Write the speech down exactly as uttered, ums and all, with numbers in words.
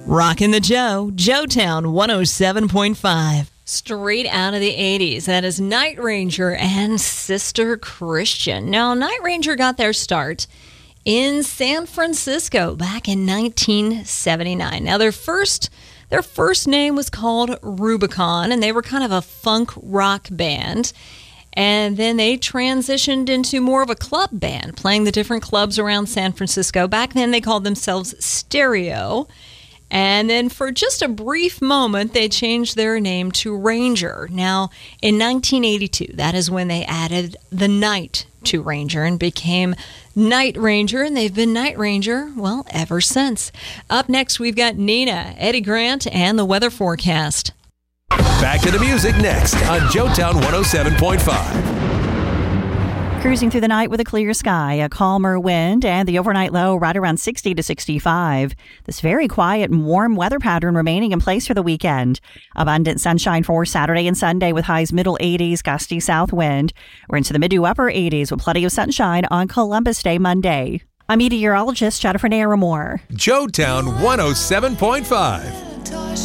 Rockin' the Joe, Joetown one oh seven point five. Straight out of the eighties, that is Night Ranger and Sister Christian. Now, Night Ranger got their start in San Francisco back in nineteen seventy-nine. Now, their first their first name was called Rubicon, and they were kind of a funk rock band. And then they transitioned into more of a club band, playing the different clubs around San Francisco. Back then, they called themselves Stereo. And then for just a brief moment, they changed their name to Ranger. Now, in nineteen eighty-two, that is when they added the night to Ranger and became Night Ranger, and they've been Night Ranger, well, ever since. Up next, we've got Nina, Eddie Grant, and the weather forecast. Back to the music next on Joetown one oh seven point five. Cruising through the night with a clear sky, a calmer wind, and the overnight low right around sixty to sixty-five. This very quiet and warm weather pattern remaining in place for the weekend. Abundant sunshine for Saturday and Sunday with highs middle eighties, gusty south wind. We're into the mid to upper eighties with plenty of sunshine on Columbus Day Monday. I'm meteorologist Jennifer Naramore. Joetown one oh seven point five.